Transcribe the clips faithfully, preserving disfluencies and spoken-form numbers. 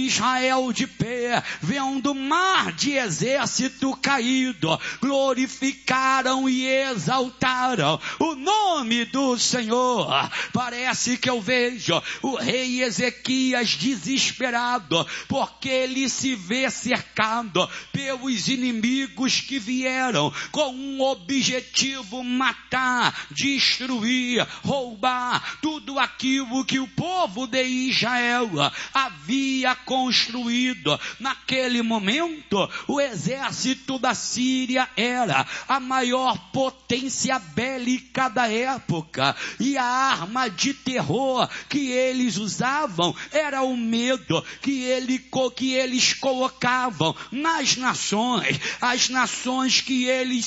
Israel de pé, vendo o mar de exército caído, glorificaram e exaltaram o nome do Senhor. Parece que eu vejo o rei Ezequias desesperado, porque ele se vê cercado pelos inimigos que vieram com um objetivo: matar, destruir, roubar tudo aquilo que o povo de Israel havia construído. Naquele momento, o exército da Síria era a maior potência bélica da época, e a arma de terror que eles usavam era o medo que, ele, que eles colocavam nas nações. As nações que eles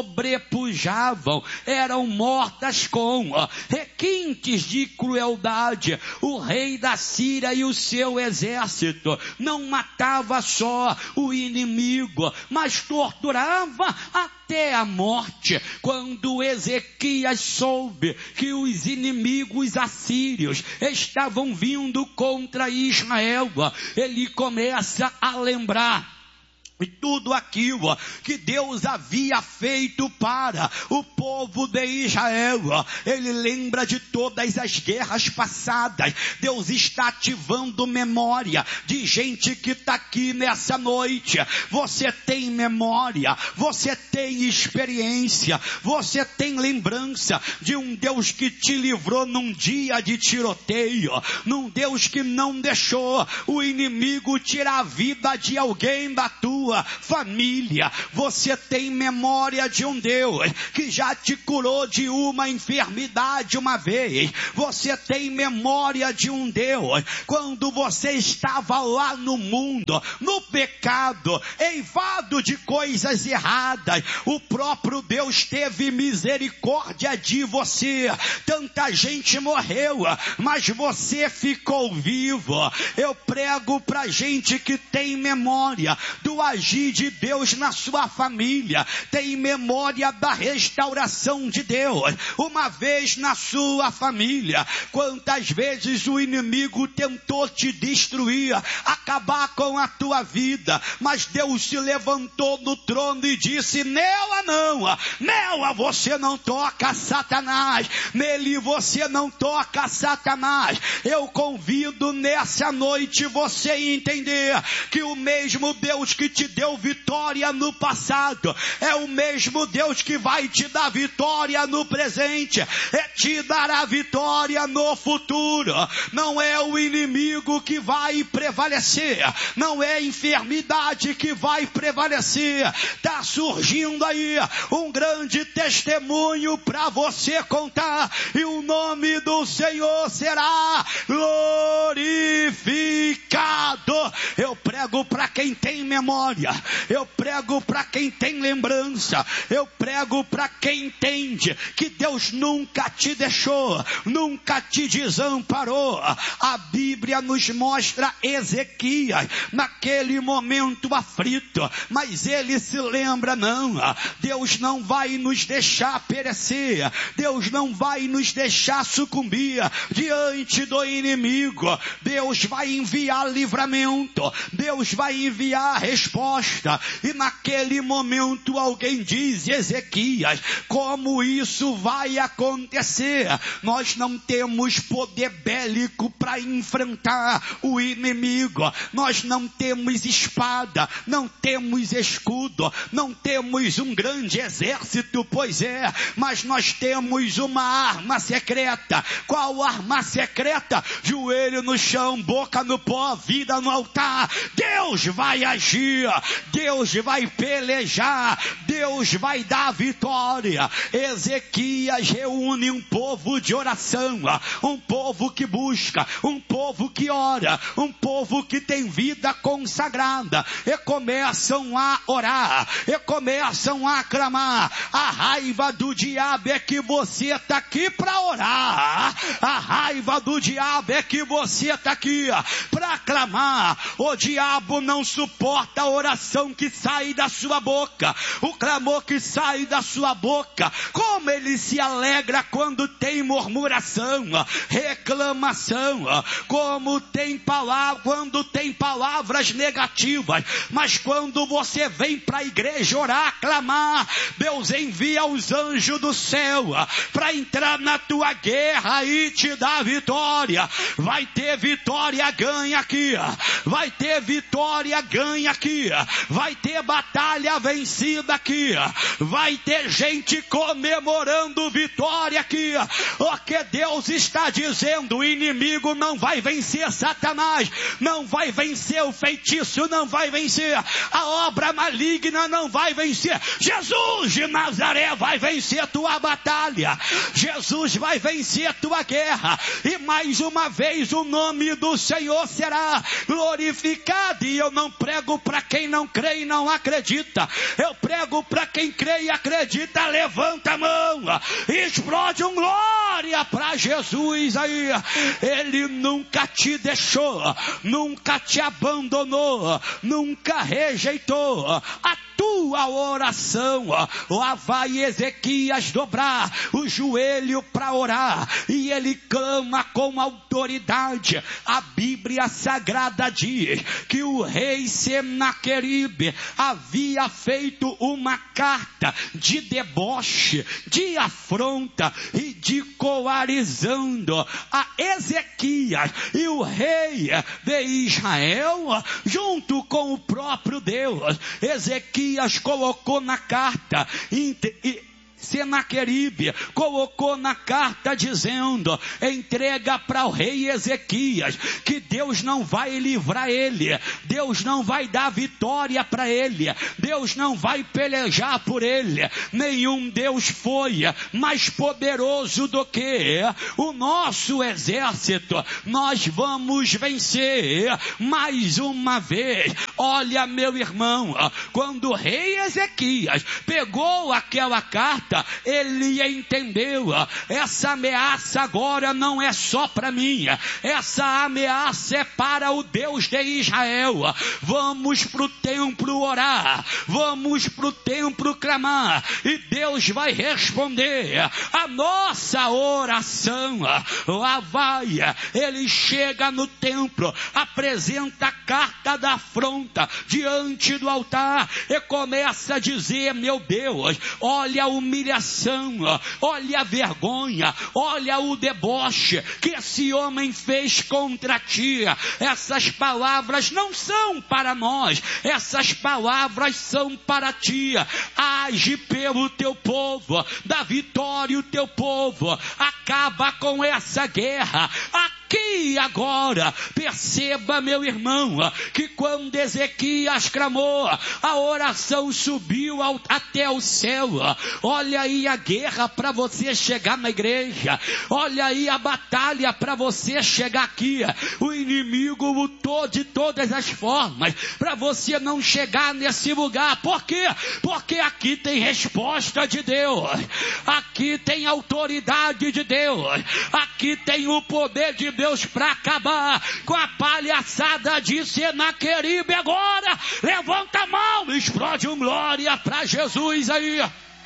sobrepujavam eram mortas com requintes de crueldade. O rei da Síria e o seu exército não matava só o inimigo, mas torturava até a morte. Quando Ezequias soube que os inimigos assírios estavam vindo contra Israel, ele começa a lembrar e tudo aquilo que Deus havia feito para o povo de Israel. Ele lembra de todas as guerras passadas. Deus está ativando memória de gente que está aqui nessa noite. Você tem memória, você tem experiência, você tem lembrança de um Deus que te livrou num dia de tiroteio, num Deus que não deixou o inimigo tirar a vida de alguém da tua família. Você tem memória de um Deus que já te curou de uma enfermidade uma vez. Você tem memória de um Deus quando você estava lá no mundo, no pecado, eivado de coisas erradas. O próprio Deus teve misericórdia de você. Tanta gente morreu, mas você ficou vivo. Eu prego pra gente que tem memória do agir de Deus na sua família, tem memória da restauração de Deus uma vez na sua família. Quantas vezes o inimigo tentou te destruir, acabar com a tua vida, mas Deus se levantou no trono e disse: nela não, nela você não toca, Satanás, nele você não toca, Satanás. Eu convido nessa noite você a entender que o mesmo Deus que te deu vitória no passado é o mesmo Deus que vai te dar vitória no presente, é te dar a vitória no futuro. Não é o inimigo que vai prevalecer, não é a enfermidade que vai prevalecer. Está surgindo aí um grande testemunho para você contar, e o nome do Senhor será glorificado. Eu prego para quem tem memória, eu prego para quem tem lembrança, eu prego para quem entende que Deus nunca te deixou, nunca te desamparou. A Bíblia nos mostra Ezequias naquele momento aflito, mas ele se lembra: não, Deus não vai nos deixar perecer, Deus não vai nos deixar sucumbir diante do inimigo. Deus vai enviar livramento, Deus vai enviar resposta. E naquele momento alguém diz: Ezequias, como isso vai acontecer? Nós não temos poder bélico para enfrentar o inimigo, nós não temos espada, não temos escudo, não temos um grande exército, pois é, mas nós temos uma arma secreta. Qual arma secreta? Joelho no chão, boca no pó, vida no altar. Deus vai agir, Deus vai pelejar, Deus vai dar vitória. Ezequias reúne um povo de oração, um povo que busca, um povo que ora, um povo que tem vida consagrada, e começam a orar, e começam a clamar. A raiva do diabo é que você está aqui para orar, a raiva do diabo é que você está aqui para clamar. O diabo não suporta a oração que sai da sua boca. O clamor que sai da sua boca. Como ele se alegra quando tem murmuração, reclamação, como tem palavra, quando tem palavras negativas. Mas quando você vem para a igreja orar, clamar, Deus envia os anjos do céu para entrar na tua guerra e te dar vitória. Vai ter vitória, ganha aqui. Vai ter vitória, ganha aqui. Vai ter batalha vencida aqui. Vai ter gente comemorando vitória aqui. Porque Deus está dizendo: o inimigo não vai vencer Satanás, não vai vencer o feitiço, não vai vencer a obra maligna, não vai vencer. Jesus de Nazaré vai vencer tua batalha. Jesus vai vencer tua guerra. E mais uma vez o nome do Senhor será glorificado. E eu não prego para quem não crê e não acredita. Eu prego para quem crê e acredita. Levanta a mão, explode um glória para Jesus aí. Ele nunca te deixou, nunca te abandonou, nunca rejeitou a tua oração. Lá vai Ezequias dobrar o joelho para orar, e ele clama com autoridade. A Bíblia Sagrada diz que o rei Senaqueribe havia feito uma carta de deboche, de afronta e de coarizando a Ezequias e o rei de Israel junto com o próprio Deus. Ezequias colocou na carta e Senaqueribe colocou na carta dizendo: entrega para o rei Ezequias que Deus não vai livrar ele, Deus não vai dar vitória para ele, Deus não vai pelejar por ele. Nenhum Deus foi mais poderoso do que o nosso exército. Nós vamos vencer mais uma vez. Olha, meu irmão, quando o rei Ezequias pegou aquela carta, ele entendeu: essa ameaça agora não é só para mim, essa ameaça é para o Deus de Israel. Vamos para o templo orar, vamos para o templo clamar, e Deus vai responder a nossa oração. Lá vai, ele chega no templo, apresenta a carta da afronta diante do altar e começa a dizer: meu Deus, olha a humilhação, olha a vergonha, olha o deboche que esse homem fez contra ti. Essas palavras não são para nós, essas palavras são para ti. Age pelo teu povo, dá vitória ao teu povo, acaba com essa guerra aqui agora. Perceba, meu irmão, que quando Ezequias clamou, a oração subiu ao, até o céu. Olha aí a guerra para você chegar na igreja, olha aí a batalha para você chegar aqui. O inimigo lutou de todas as formas para você não chegar nesse lugar. Por quê? Porque aqui tem resposta de Deus, aqui tem autoridade de Deus, aqui tem o poder de Deus para acabar com a palhaçada de Senaqueribe. Agora levanta a mão, explode um glória para Jesus aí.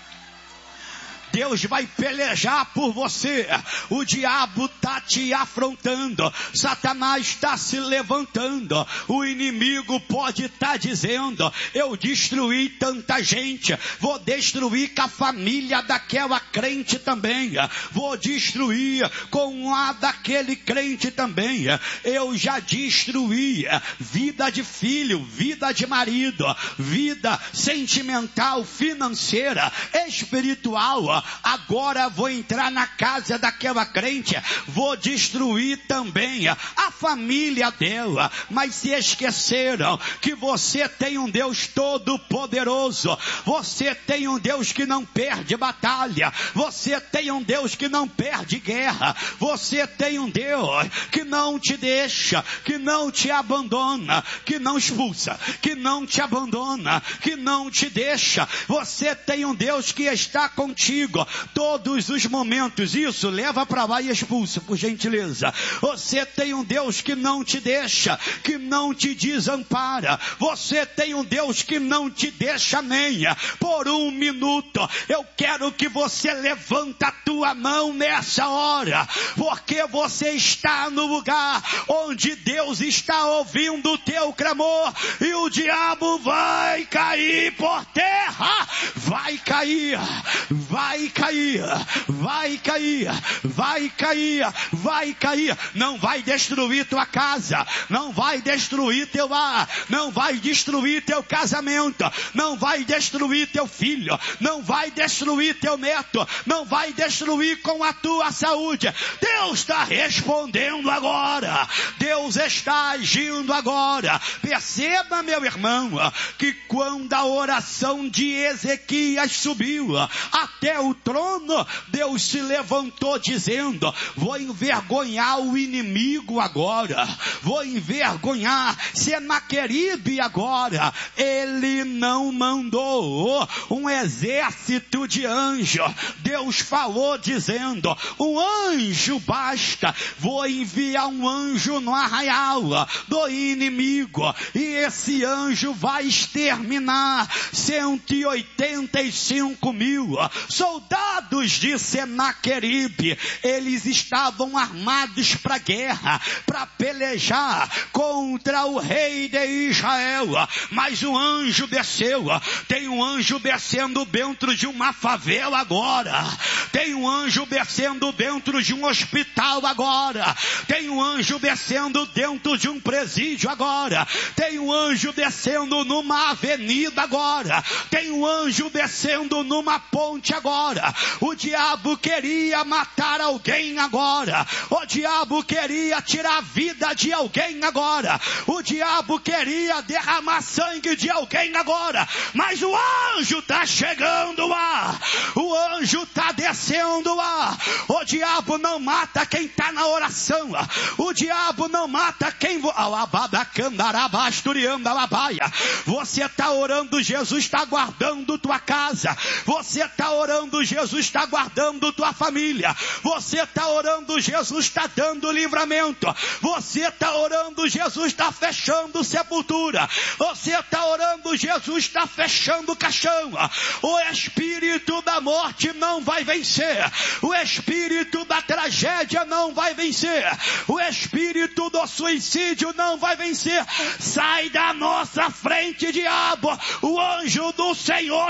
Deus vai pelejar por você. O diabo está te afrontando, Satanás está se levantando, o inimigo pode estar tá dizendo: eu destruí tanta gente, vou destruir com a família daquela crente também, vou destruir com a daquele crente também. Eu já destruí vida de filho, vida de marido, vida sentimental, financeira, espiritual. Agora vou entrar na casa daquela crente, vou destruir também a família dela. Mas se esqueceram que você tem um Deus todo poderoso, você tem um Deus que não perde batalha, você tem um Deus que não perde guerra, você tem um Deus que não te deixa, que não te abandona, que não expulsa, que não te abandona, que não te deixa. Você tem um Deus que está contigo. contigo todos os momentos. Isso, leva para lá e expulsa, por gentileza. Você tem um Deus que não te deixa, que não te desampara. Você tem um Deus que não te deixa nem por um minuto. Eu quero que você levanta a tua mão nessa hora, porque você está no lugar onde Deus está ouvindo o teu clamor, e o diabo vai cair por terra, vai cair, vai cair, vai cair, vai cair, vai cair. Não vai destruir tua casa, não vai destruir teu lar, não vai destruir teu casamento, não vai destruir teu filho, não vai destruir teu neto, não vai destruir com a tua saúde. Deus está respondendo agora, Deus está agindo agora. Perceba, meu irmão, que quando a oração de Ezequias subiu até o trono, Deus se levantou dizendo: vou envergonhar o inimigo agora, vou envergonhar Senaqueribe agora. Ele não mandou um exército de anjos. Deus falou dizendo: um anjo basta. Vou enviar um anjo no arraial do inimigo, e esse anjo vai exterminar cento e oitenta e cinco mil soldados de Senaqueribe. Eles estavam armados para guerra, para pelejar contra o rei de Israel. Mas um anjo desceu. Tem um anjo descendo dentro de uma favela agora. Tem um anjo descendo dentro de um hospital agora. Tem um anjo descendo dentro de um presídio agora. Tem um anjo descendo numa avenida agora. Tem um anjo descendo numa ponte agora. O diabo queria matar alguém agora. O diabo queria tirar a vida de alguém agora. O diabo queria derramar sangue de alguém agora. Mas o anjo está chegando lá. O anjo está descendo lá. O diabo não mata quem está na oração. O diabo não mata quem... Você está orando, Jesus está guardando tua casa. Você está orando, Jesus está guardando tua família. Você está orando, Jesus está dando livramento. Você está orando, Jesus está fechando sepultura. Você está orando, Jesus está fechando caixão. O espírito da morte não vai vencer. O espírito da tragédia não vai vencer. O espírito do suicídio não vai vencer. Sai da nossa frente, diabo. O anjo do Senhor